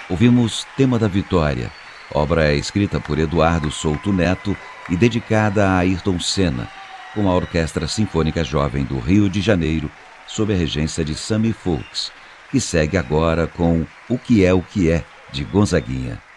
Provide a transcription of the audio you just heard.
Ouvimos Tema da Vitória. Obra é escrita por Eduardo Souto Neto e dedicada a Ayrton Senna, com a Orquestra Sinfônica Jovem do Rio de Janeiro, sob a regência de Sammy Folks, que segue agora com O Que É, de Gonzaguinha.